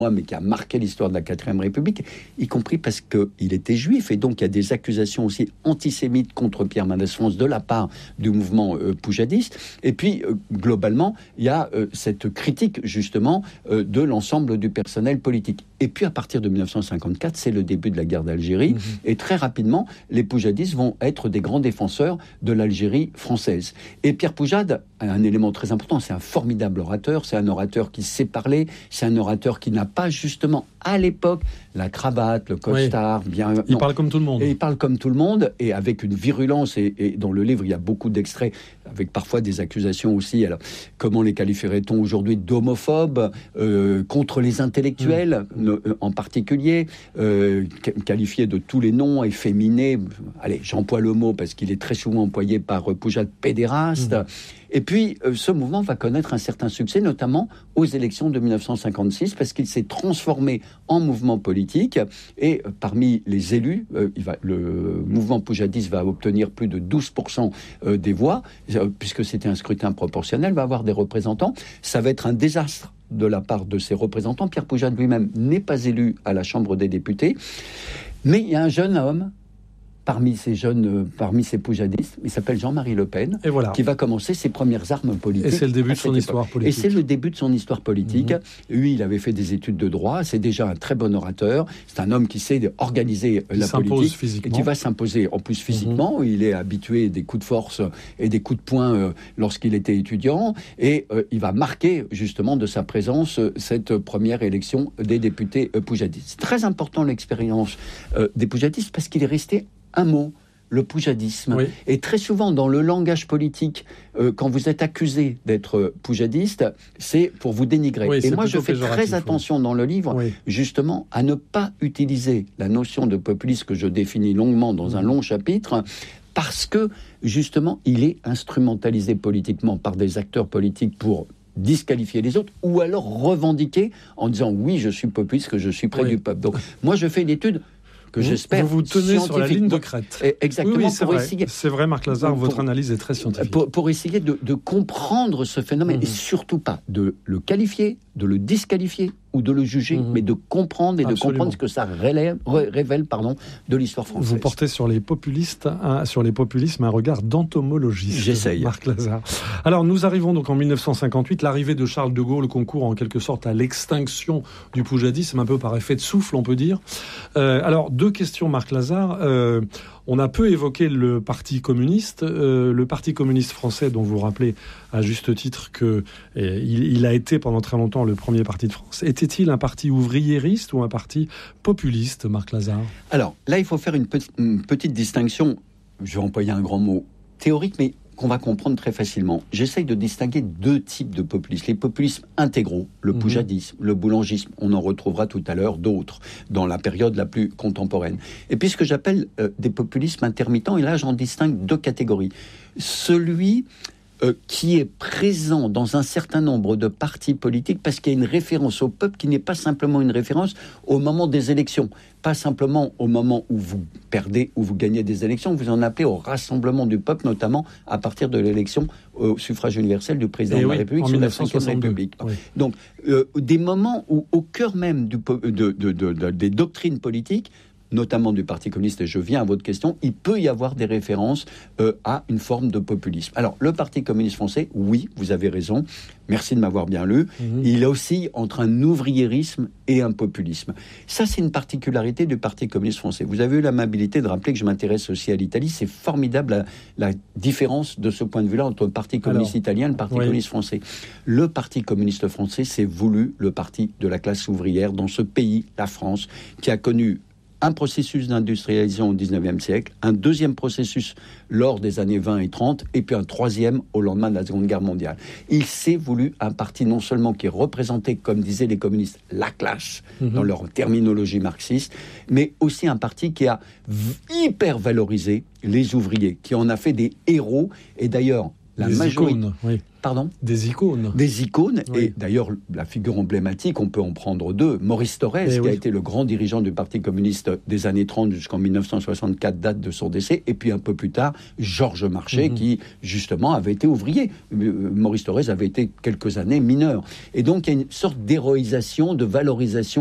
mais qui a marqué l'histoire de la 4e République, y compris parce qu'il était juif. Et donc, il y a des accusations aussi antisémites contre Pierre Mendès France de la part du mouvement poujadiste. Et puis, globalement, il y a cette critique, justement, de l'ensemble du personnel politique. Et puis, à partir de 1954, c'est le début de la guerre d'Algérie. Et très rapidement, les poujadistes vont être des grands défenseurs de l'Algérie française. Et Pierre Poujade a un élément très important, c'est un formidable orateur, c'est un orateur qui sait parler, c'est un orateur qui n'a pas justement à l'époque la cravate, le costard, bien. Il parle comme tout le monde. Et il parle comme tout le monde et avec une virulence. Et dans le livre, il y a beaucoup d'extraits avec parfois des accusations aussi. Alors, comment les qualifierait-on aujourd'hui d'homophobes contre les intellectuels en particulier, qualifiés de tous les noms, efféminés. Allez, j'emploie le mot parce qu'il est très souvent employé par Poujade, pédéraste. Et puis, ce mouvement va connaître un certain succès, notamment aux élections de 1956, parce qu'il s'est transformé en mouvement politique. Et parmi les élus, le mouvement poujadiste va obtenir plus de 12% des voix, puisque c'était un scrutin proportionnel, va avoir des représentants. Ça va être un désastre de la part de ses représentants. Pierre Poujade lui-même n'est pas élu à la Chambre des députés. Mais il y a un jeune homme parmi ces poujadistes, il s'appelle Jean-Marie Le Pen, qui va commencer ses premières armes politiques. Et c'est le début de son histoire politique. Et c'est le début de son histoire politique. Lui, il avait fait des études de droit, c'est déjà un très bon orateur, c'est un homme qui sait organiser la politique, et qui va s'imposer en plus physiquement. Il est habitué des coups de force et des coups de poing lorsqu'il était étudiant, et il va marquer justement de sa présence cette première élection des députés poujadistes. C'est très important l'expérience des poujadistes, parce qu'il est resté un mot, le poujadisme. Et très souvent, dans le langage politique, quand vous êtes accusé d'être poujadiste, c'est pour vous dénigrer. Et moi, je fais très attention dans le livre, justement, à ne pas utiliser la notion de populisme que je définis longuement dans un long chapitre, parce que, justement, il est instrumentalisé politiquement par des acteurs politiques pour disqualifier les autres, ou alors revendiquer en disant « oui, je suis populiste, que je suis près du peuple ». Donc, moi, je fais une étude que j'espère vous tenez sur la ligne de crête. Exactement. C'est vrai, Marc Lazare, votre analyse est très scientifique. Pour essayer de comprendre ce phénomène, et surtout pas de le qualifier, de le disqualifier ou de le juger, mais de comprendre et de comprendre ce que ça révèle de l'histoire française. Vous portez sur les populismes un regard d'entomologiste. J'essaye. Marc Lazare. Alors, nous arrivons donc en 1958, l'arrivée de Charles de Gaulle concourt en quelque sorte à l'extinction du poujadisme, un peu par effet de souffle, on peut dire. Alors, deux questions, Marc Lazare. On a peu évoqué le Parti communiste. Le Parti communiste français, dont vous rappelez à juste titre qu'il a été pendant très longtemps le premier parti de France. Était-il un parti ouvriériste ou un parti populiste, Marc Lazare ? Alors, là, il faut faire une petite distinction. Je vais employer un grand mot théorique, mais qu'on va comprendre très facilement. J'essaye de distinguer deux types de populisme. Les populismes intégraux, le poujadisme, le boulangisme, on en retrouvera tout à l'heure d'autres dans la période la plus contemporaine. Et puis ce que j'appelle des populismes intermittents, et là j'en distingue deux catégories. Celui qui est présent dans un certain nombre de partis politiques parce qu'il y a une référence au peuple qui n'est pas simplement une référence au moment des élections, pas simplement au moment où vous perdez ou vous gagnez des élections, vous en appelez au rassemblement du peuple, notamment à partir de l'élection au suffrage universel du président de la République sur la 5e République. Donc, des moments où, au cœur même des doctrines politiques, notamment du Parti communiste, et je viens à votre question, il peut y avoir des références à une forme de populisme. Alors, le Parti communiste français, oui, vous avez raison, merci de m'avoir bien lu, il oscille entre un ouvriérisme et un populisme. Ça, c'est une particularité du Parti communiste français. Vous avez eu l'amabilité de rappeler que je m'intéresse aussi à l'Italie. C'est formidable la différence de ce point de vue-là entre le Parti communiste italien et le Parti communiste français. Le Parti communiste français, c'est voulu le parti de la classe ouvrière dans ce pays, la France, qui a connu un processus d'industrialisation au XIXe siècle, un deuxième processus lors des années 20 et 30, et puis un troisième au lendemain de la Seconde Guerre mondiale. Il s'est voulu un parti non seulement qui représentait, comme disaient les communistes, la classe, dans leur terminologie marxiste, mais aussi un parti qui a hyper valorisé les ouvriers, qui en a fait des héros, et d'ailleurs, icônes, oui. Pardon ? Des icônes. Des icônes, oui. et d'ailleurs, la figure emblématique, on peut en prendre deux. Maurice Thorez, qui a été le grand dirigeant du Parti communiste des années 30 jusqu'en 1964, date de son décès, et puis un peu plus tard, Georges Marchais, qui, justement, avait été ouvrier. Maurice Thorez avait été quelques années mineur. Et donc, il y a une sorte d'héroïsation, de valorisation